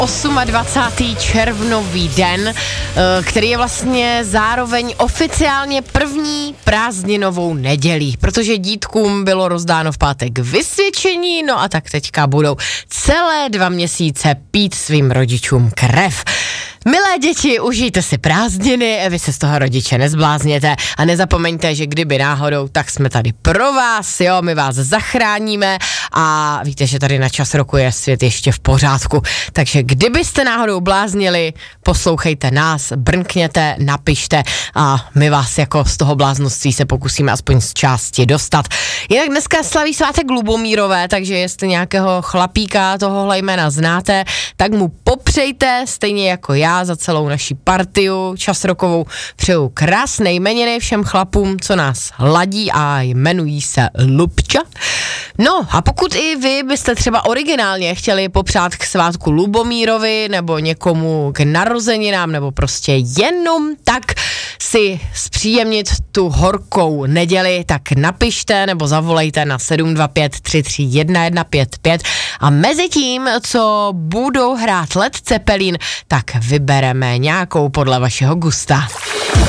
28. červnový den, který je vlastně zároveň oficiálně první prázdninovou nedělí, protože dítkům bylo rozdáno v pátek vysvědčení, no a tak teďka budou celé 2 měsíce pít svým rodičům krev. Milé děti, užijte si prázdniny, vy se z toho rodiče nezblázněte a nezapomeňte, že kdyby náhodou, tak jsme tady pro vás, jo, my vás zachráníme a víte, že tady na Čas roku je svět ještě v pořádku, takže kdybyste náhodou bláznili, poslouchejte nás, brnkněte, napište a my vás jako z toho bláznoství se pokusíme aspoň z části dostat. Jinak dneska slaví svátek Lubomírové, takže jestli nějakého chlapíka tohohle jména znáte, tak mu popřejte, stejně jako já, za celou naši partiu časrokovou přeju krásné jmeniny všem chlapům, co nás ladí a jmenují se Lubča. No a pokud i vy byste třeba originálně chtěli popřát k svátku Lubomírovi nebo někomu k narozeninám nebo prostě jenom tak si zpříjemnit tu horkou neděli, tak napište nebo zavolejte na 725 331 155 a mezi tím, co budou hrát Led Zeppelin, tak vybereme nějakou podle vašeho gusta.